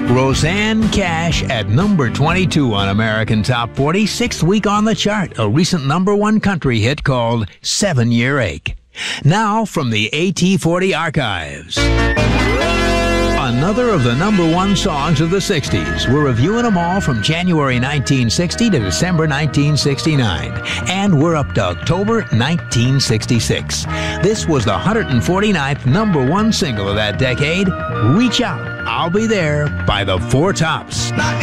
Rosanne Cash at number 22 on American Top 40, sixth week on the chart, a recent number one country hit called 7 Year Ache. Now from the AT40 archives. Another of the number one songs of the 60s. We're reviewing them all from January 1960 to December 1969. And we're up to October 1966. This was the 149th number one single of that decade. Reach Out, I'll Be There by the Four Tops.